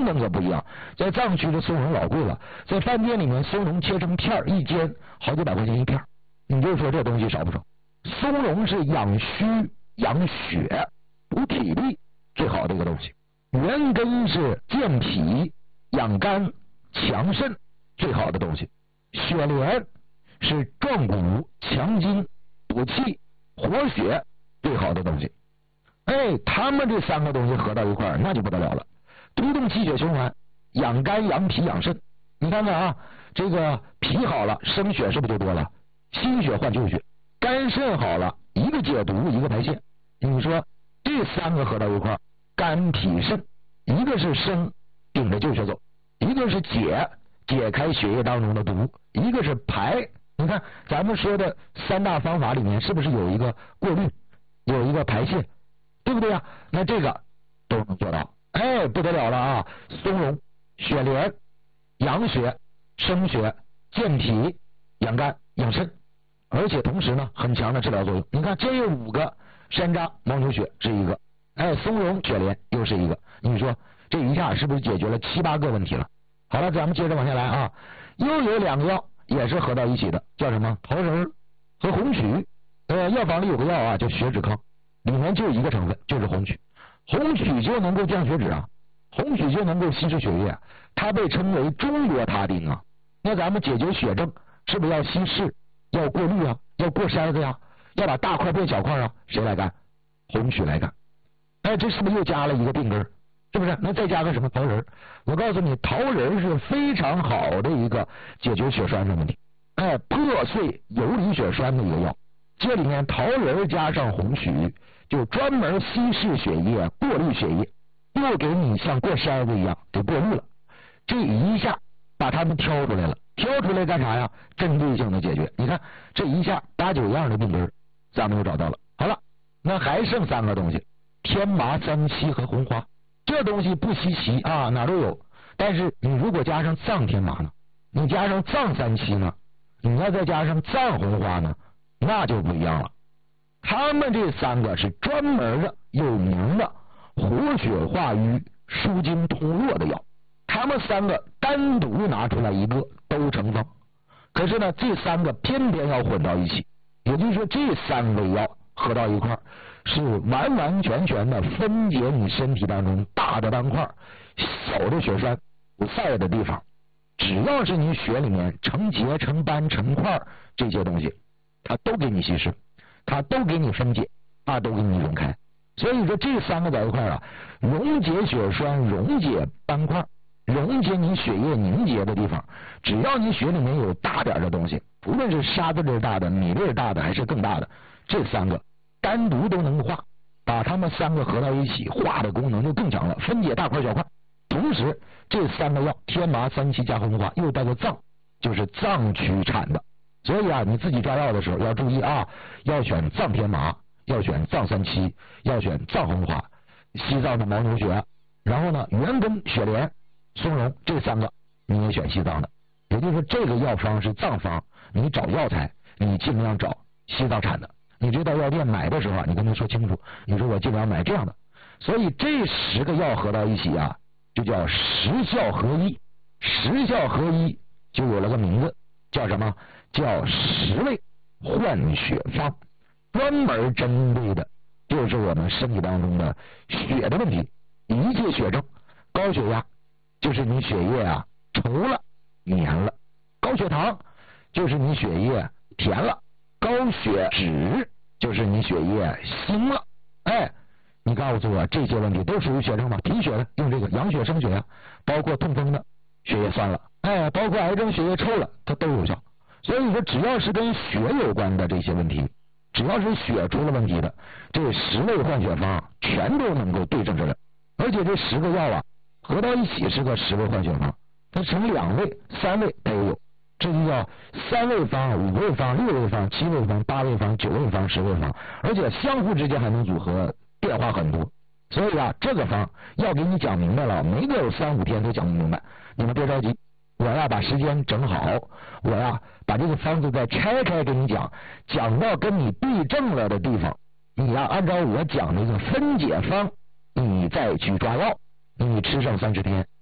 成本可不一样，在藏区的松茸老贵了，在饭店里面松茸切成片一煎好几百块钱一片，你就说这东西少不少？松茸是养虚养血补体力最好的一个东西，原根是健脾养肝强肾最好的东西，雪莲是壮骨强筋补气活血最好的东西。他们这三个东西合到一块儿，那就不得了了，推动气血循环，养肝养脾养肾。你看看啊，这个脾好了，生血是不是就多了？新血换旧血。肝肾好了，一个解毒，一个排泄。你说这三个合到一块儿，肝脾肾，一个是生，顶着旧血走；一个是解开血液当中的毒；一个是排。你看咱们说的三大方法里面，是不是有一个过滤，有一个排泄，对不对啊？那这个都能做到，不得了了啊！松茸、雪莲，养血、生血、健脾、养肝、养肾。而且同时呢，很强的治疗作用。你看这有5个，山楂、牦牛血是一个，松茸、雪莲又是一个。你说这一下是不是解决了7、8个问题了？好了，咱们接着往下来啊，又有2个药也是合到一起的，叫什么？桃仁和红曲。药房里有个药啊，叫血脂康，里面就一个成分，就是红曲。红曲就能够降血脂啊，红曲就能够稀释血液，它被称为中国他汀啊。那咱们解决血症，是不是要稀释？要过滤啊，要过筛子呀，要把大块变小块啊，谁来干？红曲来干。这是不是又加了一个病根？是不是？那再加个什么？桃仁。我告诉你，桃仁是非常好的一个解决血栓的问题，破碎游离血栓的一个药。这里面桃仁加上红曲，就专门稀释血液，过滤血液，又给你像过筛子一样给过滤了。这一下把它们挑出来了。挑出来干啥呀？针对性的解决。你看这一下8、9样的病根咱们又找到了。好了，那还剩3个东西，天麻、三七和红花。这东西不稀奇啊，哪都有。但是你如果加上藏天麻呢，你加上藏三七呢，你要再加上藏红花呢，那就不一样了。他们这3个是专门的有名的活血化瘀、舒筋通络的药。他们3个单独拿出来一个都成方，可是呢，这3个偏偏要混到一起，也就是说，这3个药合到一块儿，是完完全全的分解你身体当中大的斑块、小的血栓不在的地方。只要是你血里面成结、成斑、成块这些东西，它都给你稀释，它都给你分解，它都给你溶开。所以说，这3个在一块啊，溶解血栓、溶解斑块、溶解你血液凝结的地方，只要你血里面有大点的东西，无论是沙子粒大的、米粒大的还是更大的，这3个单独都能化，把它们3个合到一起，化的功能就更强了，分解大块小块。同时这3个药天麻、三七加红花又带个藏，就是藏区产的。所以啊，你自己抓药的时候要注意啊，要选藏天麻，要选藏三七，要选藏红花，西藏的牦牛血，然后呢原根雪莲、松茸这3个你也选西藏的。也就是说，这个药方是藏方，你找药材你尽量找西藏产的。你知道药店买的时候啊，你跟他说清楚，你说我尽量买这样的。所以这10个药合到一起啊，就叫10效合一。10效合一就有了个名字，叫什么？叫10味换血方，专门针对的就是我们身体当中的血的问题，一切血症。高血压就是你血液啊稠了、黏了；高血糖就是你血液甜了；高血脂就是你血液腥了。你告诉我这些问题都属于血症吗？贫血的用这个养血生血啊，包括痛风的血液酸了，包括癌症血液臭了，它都有效。所以说，只要是跟血有关的这些问题，只要是血出了问题的，这10味换血方全都能够对症治疗。而且这10个药啊合到一起是个10味换血方，它成2味、3味它也有，这就叫3味方、5味方、6味方、7味方、8味方、9味方、10味方，而且相互之间还能组合，变化很多。所以啊，这个方要给你讲明白了，没个有3、5天都讲不明白。你们别着急，我呀把时间整好，我呀把这个方子再拆开给你讲，讲到跟你对症了的地方，你呀按照我讲那个分解方，你再去抓药，你吃上30天。